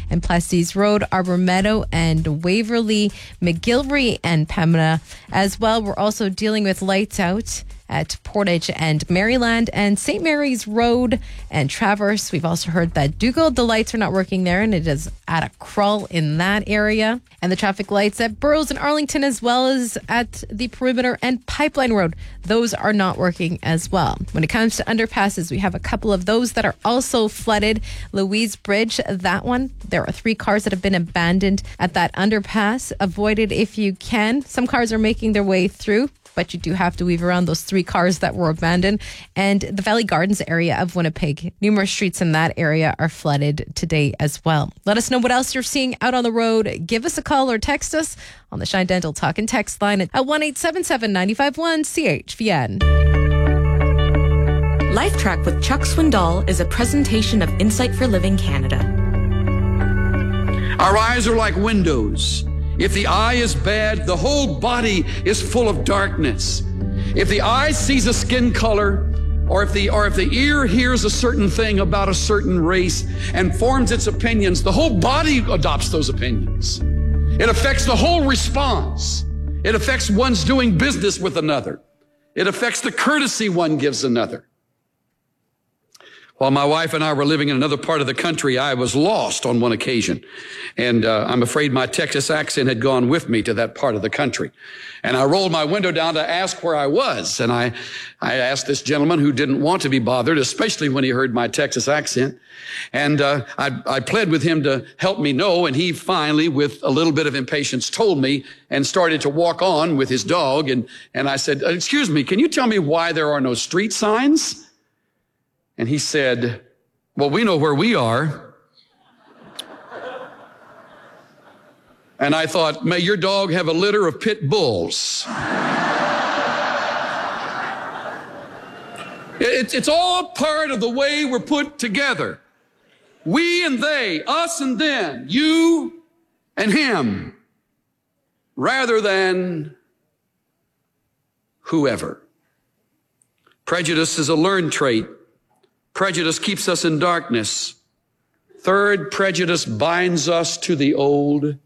and Plessis Road, Arbor Meadow and Waverly, McGillivray and Pembina. As well, we're also dealing with lights out at Portage and Maryland and St. Mary's Road and Traverse. We've also heard that Dougal, the lights are not working there, and it is at a crawl in that area. And the traffic lights at Burroughs and Arlington, as well as at the Perimeter and Pipeline Road, those are not working as well. When it comes to underpasses, we have a couple of those that are also flooded. Louise Bridge, that one, there are 3 cars that have been abandoned at that underpass. Avoid it if you can. Some cars are making their way through, but you do have to weave around those 3 cars that were abandoned. And the Valley Gardens area of Winnipeg, numerous streets in that area are flooded today as well. Let us know what else you're seeing out on the road. Give us a call or text us on the Shine Dental Talk and Text line at 1-877-951-CHVN. Life Track with Chuck Swindoll is a presentation of Insight for Living Canada. Our eyes are like windows. If the eye is bad, the whole body is full of darkness. If the eye sees a skin color, or if the ear hears a certain thing about a certain race and forms its opinions, the whole body adopts those opinions. It affects the whole response. It affects one's doing business with another. It affects the courtesy one gives another. While my wife and I were living in another part of the country, I was lost on one occasion. And I'm afraid my Texas accent had gone with me to that part of the country. And I rolled my window down to ask where I was. And I asked this gentleman who didn't want to be bothered, especially when he heard my Texas accent. And I pled with him to help me know. And he finally, with a little bit of impatience, told me and started to walk on with his dog. And I said, "Excuse me, can you tell me why there are no street signs?" And he said, "Well, we know where we are." And I thought, may your dog have a litter of pit bulls. It's all part of the way we're put together. We and they, us and them, you and him, rather than whoever. Prejudice is a learned trait. Prejudice keeps us in darkness. Third, prejudice binds us to the old.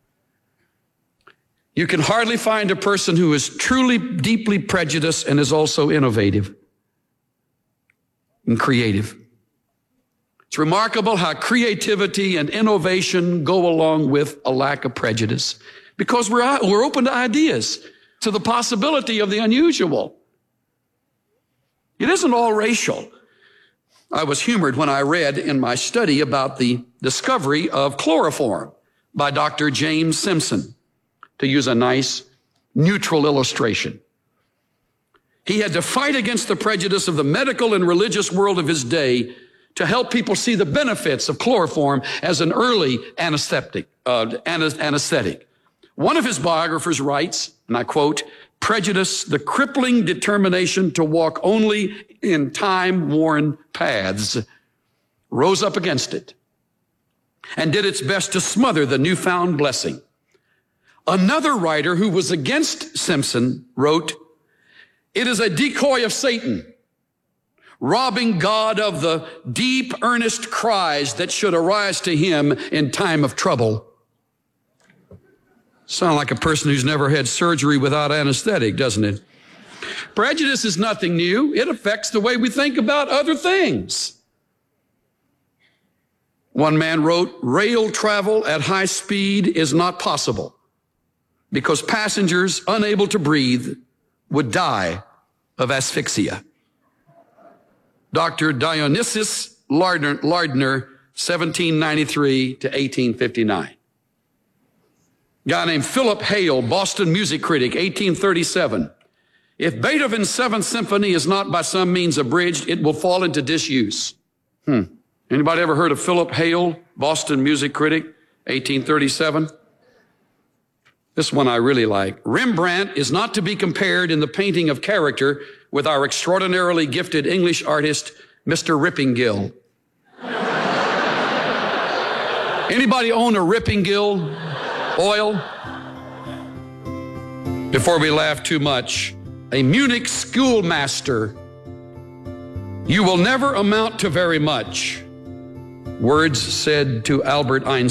You can hardly find a person who is truly deeply prejudiced and is also innovative and creative. It's remarkable how creativity and innovation go along with a lack of prejudice, because we're open to ideas, to the possibility of the unusual. It isn't all racial. I was humored when I read in my study about the discovery of chloroform by Dr. James Simpson, to use a nice neutral illustration. He had to fight against the prejudice of the medical and religious world of his day to help people see the benefits of chloroform as an early anesthetic. One of his biographers writes, and I quote, "Prejudice, the crippling determination to walk only in time-worn paths, rose up against it and did its best to smother the newfound blessing." Another writer who was against Simpson wrote, "It is a decoy of Satan, robbing God of the deep, earnest cries that should arise to him in time of trouble." Sound like a person who's never had surgery without anesthetic, doesn't it? Prejudice is nothing new. It affects the way we think about other things. One man wrote, "Rail travel at high speed is not possible because passengers unable to breathe would die of asphyxia." Dr. Dionysius Lardner, 1793 to 1859. Guy named Philip Hale, Boston music critic, 1837. "If Beethoven's 7th Symphony is not by some means abridged, it will fall into disuse." Anybody ever heard of Philip Hale, Boston music critic, 1837? This one I really like. "Rembrandt is not to be compared in the painting of character with our extraordinarily gifted English artist, Mr. Rippingille." Anybody own a Rippingille oil? Before we laugh too much, a Munich schoolmaster, "You will never amount to very much," words said to Albert Einstein.